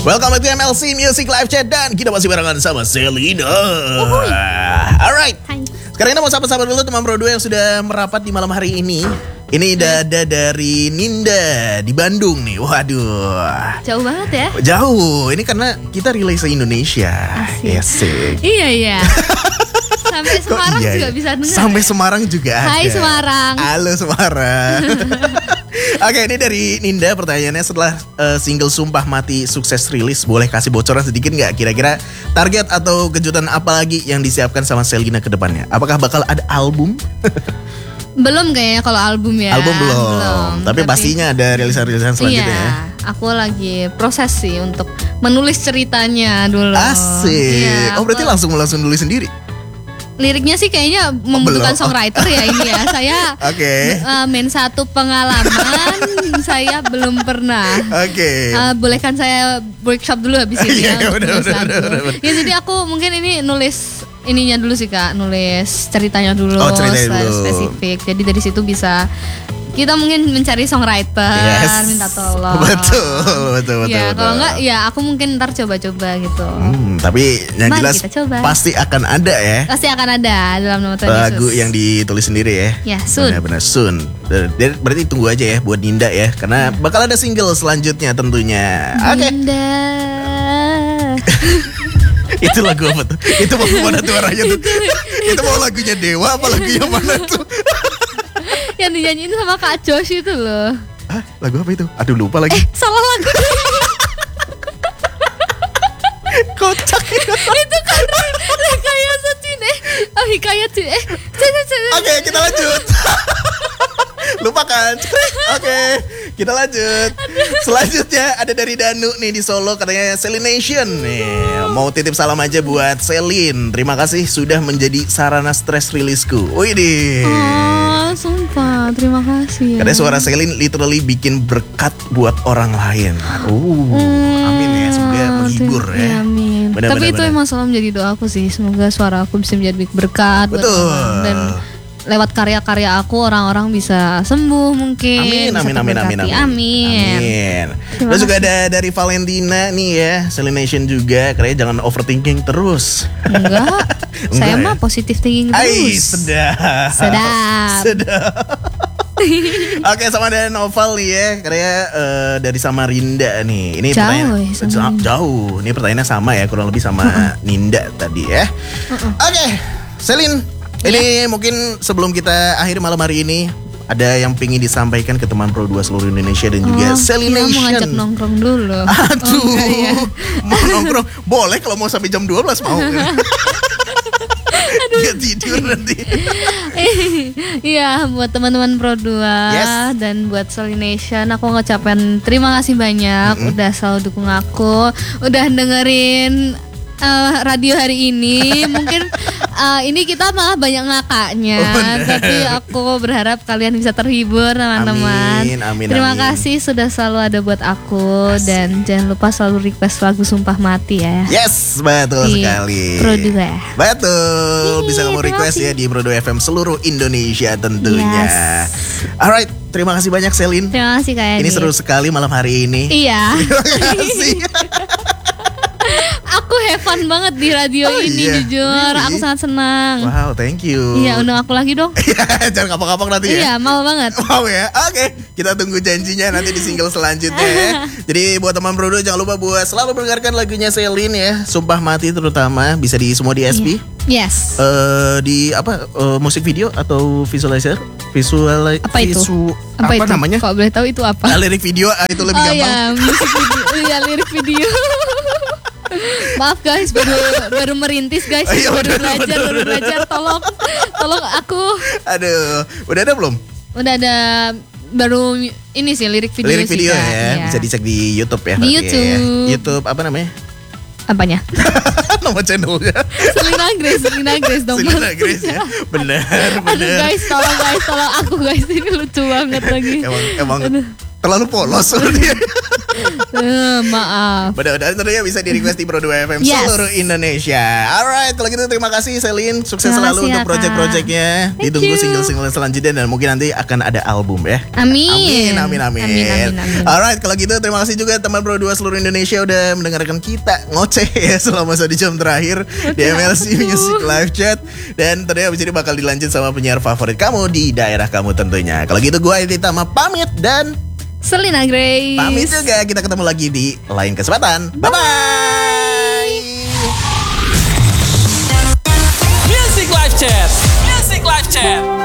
Welcome back to MLC Music Live Chat dan kita masih barengan sama Selina. Alright. Sekarang kita mau sapa-sapa dulu teman Pro 2 yang sudah merapat di malam hari ini. Ini Dada dari Ninda di Bandung nih. Waduh. Jauh banget ya? Jauh. Ini karena kita relay se-Indonesia. Asik. Iya. Sampai Semarang juga bisa dengar. Sampai Semarang juga ada. Hai Semarang. Halo Semarang. Oke, ini dari Ninda pertanyaannya setelah single Sumpah Mati sukses rilis, boleh kasih bocoran sedikit nggak kira-kira target atau kejutan apa lagi yang disiapkan sama Selina ke depannya? Apakah bakal ada album? Belum kayaknya kalau album ya. Album belum. Tapi pastinya ada rilisan-rilisan selanjutnya ya. Aku lagi proses sih untuk menulis ceritanya dulu. Asik. Iya, berarti langsung nulis sendiri? Liriknya sih kayaknya membutuhkan songwriter ya ini ya. Saya main satu pengalaman saya belum pernah. Bolehkan saya workshop dulu habis ini ya. Bener. Ya jadi aku mungkin ini nulis ininya dulu sih Kak, nulis ceritanya dulu, spesifik. Jadi dari situ bisa kita mungkin mencari songwriter, minta tolong. Betul. Ya kalau enggak ya aku mungkin ntar coba-coba gitu. Tapi yang jelas pasti akan ada ya. Pasti akan ada dalam nama Tuhan Yesus. Lagu yang ditulis sendiri ya. Ya soon. Benar soon. Berarti tunggu aja ya buat Ninda ya, karena bakal ada single selanjutnya tentunya. Ninda. Itu lagu apa tuh? Itu mau mana tuh arahnya tuh? Itu mau lagunya Dewa apa lagunya mana tuh? Yang dinyanyiin sama Kak Josh itu loh. Hah? Lagu apa itu? Aduh lupa lagi. Salah lagu. Kocak. Itu kan rekayasa Cine. Hikayat Cine. Oke, kita lanjut. Lupakan. Oke, kita lanjut. Selanjutnya ada dari Danu nih di Solo, katanya Selination nih. Mau titip salam aja buat Selin. Terima kasih sudah menjadi sarana stress rilisku. Widih. Sumpah, terima kasih. Katanya suara Selin literally bikin berkat buat orang lain. Amin ya, semoga menghibur ya. Amin. Tapi itu emang selalu menjadi doaku sih. Semoga suara aku bisa menjadi berkat buat orang. Dan lewat karya-karya aku orang-orang bisa sembuh mungkin. Amin. Terus juga ada dari Valentina nih ya, Selination juga. Katanya jangan overthinking terus. Enggak. Saya mah positive thinking terus. Sedap. Oke, sama ada Noval nih ya, katanya dari Samarinda nih. Ini jauh. Ini pertanyaannya sama ya, kurang lebih sama Ninda tadi ya. Oke, Selin, ini mungkin sebelum kita akhir malam hari ini, ada yang pengen disampaikan ke teman Pro 2 seluruh Indonesia dan juga Selination. Mau ngajak nongkrong dulu. Mau nongkrong. Boleh kalau mau sampai jam 12 mau. Gak tidur nanti. Iya, buat teman-teman Pro 2 dan buat Selination, aku ngucapin terima kasih banyak udah selalu dukung aku, udah dengerin radio hari ini. Mungkin ini kita malah banyak ngakaknya, tapi aku berharap kalian bisa terhibur teman-teman. Terima kasih sudah selalu ada buat aku. Dan jangan lupa selalu request lagu Sumpah Mati ya. Yes, betul sekali. Pro 2. Betul. Bisa kamu request ya di Pro 2 FM seluruh Indonesia tentunya. Alright, terima kasih banyak Selin. Terima kasih Kak Edi. Ini seru sekali malam hari ini. Iya. Terima kasih. Aku have fun banget di radio ini, jujur. Really? Aku sangat senang. Wow, thank you. Iya, undang aku lagi dong. Jangan kapok-kapok nanti ya. Iya, mau banget. Mau ya. Oke, kita tunggu janjinya nanti di single selanjutnya ya. Jadi buat teman Bro, jangan lupa buat selalu mendengarkan lagunya Selin ya. Sumpah Mati terutama bisa di semua di SP. Yes. Di musik video atau visualizer? Apa itu? Apa namanya? Kalau boleh tahu itu apa? Lirik video itu lebih gampang. Iya, musik video. Iya, lirik video. Maaf guys, baru merintis guys, baru belajar, tolong aku. Aduh, udah ada belum? Udah ada, baru ini sih lirik video. Lirik video ya, bisa dicek di YouTube ya. Di YouTube. Ya. YouTube apa namanya? Apanya? Nama channelnya. Selina Grace dong. Selina Grace ya. Benar. Aduh guys, tolong aku guys, ini lucu banget lagi. Emang terlalu polos sebenarnya. Maaf. Mudah-mudahan tentunya bisa di request di Pro 2 FM seluruh Indonesia. Alright, kalau gitu terima kasih Selin. Sukses selalu untuk project-projectnya. Ditunggu single-single selanjutnya dan mungkin nanti akan ada album ya. Amin. Alright, kalau gitu terima kasih juga teman Pro 2 seluruh Indonesia udah mendengarkan kita ngoceh ya selama 1 jam terakhir di MLC Music Live Chat. Dan tentunya abis ini bakal dilanjut sama penyiar favorit kamu di daerah kamu tentunya. Kalau gitu gue Edi Tama pamit dan Selina Grace pamit juga. Kita ketemu lagi di lain kesempatan. Bye-bye.